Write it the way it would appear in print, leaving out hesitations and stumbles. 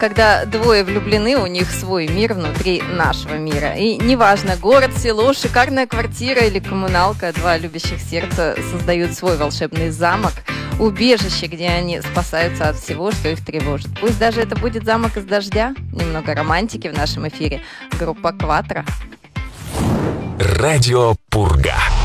Когда двое влюблены, у них свой мир внутри нашего мира. И неважно, город, село, шикарная квартира или коммуналка, два любящих сердца создают свой волшебный замок, убежище, где они спасаются от всего, что их тревожит. Пусть даже это будет замок из дождя. Немного романтики в нашем эфире. Группа «Кватро». Радио Пурга.